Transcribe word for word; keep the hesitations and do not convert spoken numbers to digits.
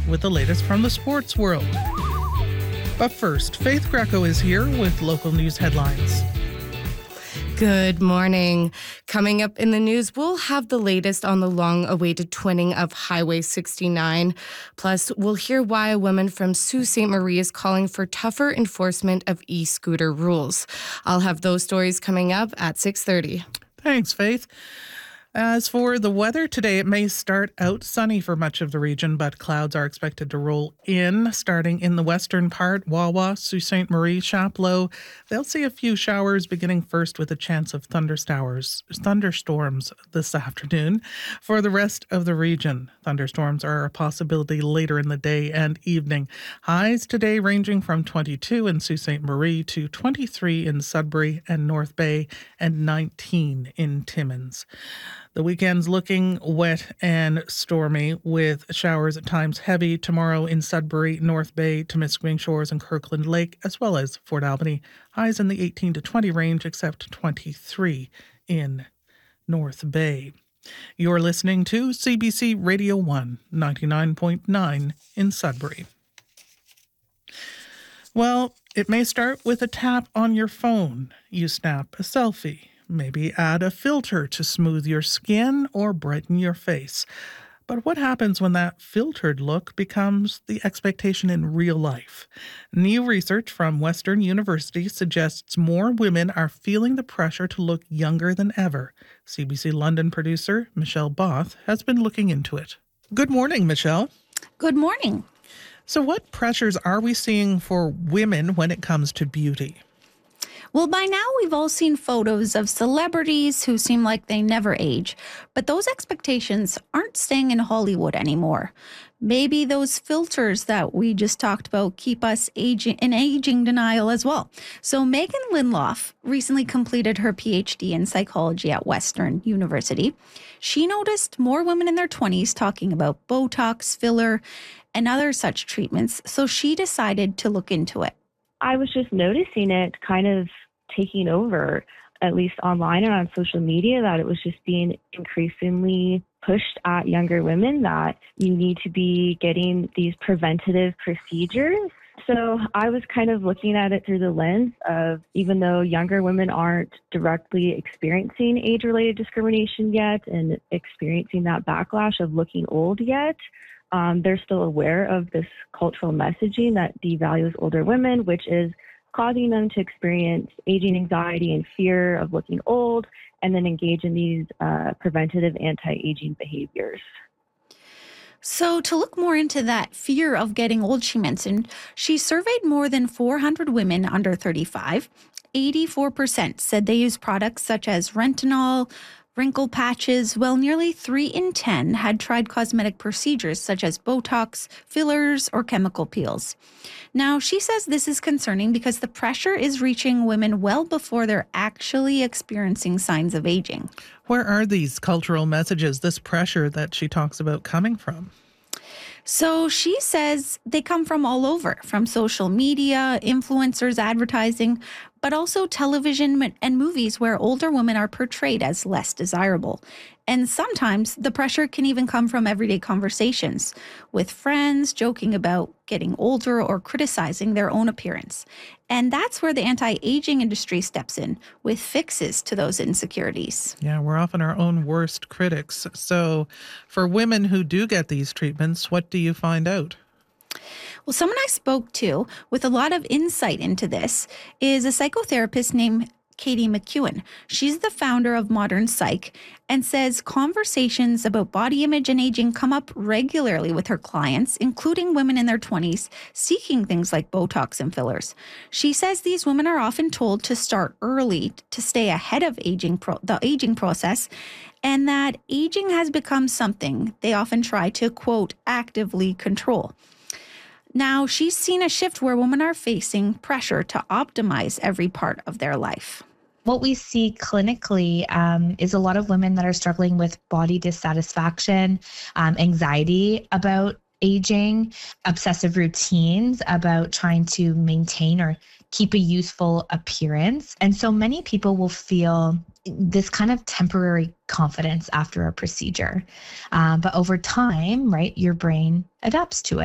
with the latest from the sports world. But first, Faith Greco is here with local news headlines. Good morning. Coming up in the news, we'll have the latest on the long-awaited twinning of Highway sixty-nine. Plus, we'll hear why a woman from Sault Ste. Marie is calling for tougher enforcement of e-scooter rules. I'll have those stories coming up at six thirty. Thanks, Faith. As for the weather, today it may start out sunny for much of the region, but clouds are expected to roll in, starting in the western part, Wawa, Sault Ste. Marie, Chapleau. They'll see a few showers, beginning first with a chance of thunderstorms, thunderstorms this afternoon. For the rest of the region, thunderstorms are a possibility later in the day and evening. Highs today ranging from twenty-two in Sault Ste. Marie to twenty-three in Sudbury and North Bay and nineteen in Timmins. The weekend's looking wet and stormy with showers at times heavy tomorrow in Sudbury, North Bay, Temiskaming Shores and Kirkland Lake, as well as Fort Albany. Highs in the eighteen to twenty range, except twenty-three in North Bay. You're listening to C B C Radio one, ninety-nine point nine in Sudbury. Well, it may start with a tap on your phone. You snap a selfie. Maybe add a filter to smooth your skin or brighten your face. But what happens when that filtered look becomes the expectation in real life? New research from Western University suggests more women are feeling the pressure to look younger than ever. C B C London producer Michelle Both has been looking into it. Good morning, Michelle. Good morning. So what pressures are we seeing for women when it comes to beauty? Well, by now we've all seen photos of celebrities who seem like they never age, but those expectations aren't staying in Hollywood anymore. Maybe those filters that we just talked about keep us aging in aging denial as well. So Megan Linloff recently completed her P H D in psychology at Western University. She noticed more women in their twenties talking about Botox, filler, and other such treatments, so she decided to look into it. I was just noticing it kind of taking over, at least online and on social media, that it was just being increasingly pushed at younger women that you need to be getting these preventative procedures. So I was kind of looking at it through the lens of, even though younger women aren't directly experiencing age-related discrimination yet and experiencing that backlash of looking old yet, Um, they're still aware of this cultural messaging that devalues older women, which is causing them to experience aging anxiety and fear of looking old, and then engage in these uh, preventative anti-aging behaviors. So to look more into that fear of getting old, she mentioned, she surveyed more than four hundred women under thirty-five. eighty-four percent said they use products such as retinol, wrinkle patches, while nearly three in ten had tried cosmetic procedures such as Botox, fillers, or chemical peels. Now, she says this is concerning because the pressure is reaching women well before they're actually experiencing signs of aging. Where are these cultural messages, this pressure that she talks about, coming from? So she says they come from all over, from social media, influencers, advertising, but also television and movies where older women are portrayed as less desirable. And sometimes the pressure can even come from everyday conversations with friends joking about getting older or criticizing their own appearance. And that's where the anti-aging industry steps in with fixes to those insecurities. Yeah, we're often our own worst critics. So for women who do get these treatments, what do you find out? Well, someone I spoke to with a lot of insight into this is a psychotherapist named Katie McEwen. She's the founder of Modern Psych and says conversations about body image and aging come up regularly with her clients, including women in their twenties seeking things like Botox and fillers. She says these women are often told to start early to stay ahead of aging pro- the aging process, and that aging has become something they often try to, quote, actively control. Now, she's seen a shift where women are facing pressure to optimize every part of their life. What we see clinically um, is a lot of women that are struggling with body dissatisfaction, um, anxiety about aging, obsessive routines about trying to maintain or keep a youthful appearance. And so many people will feel this kind of temporary confidence after a procedure. Um, but over time, right, your brain adapts to it.